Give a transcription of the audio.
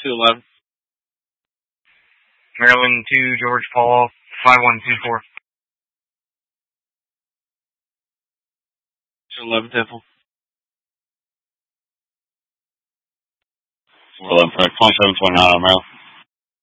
211. Maryland 2, George Paul, 5124. 211 Temple. 411 Frank, 2729 on Maryland.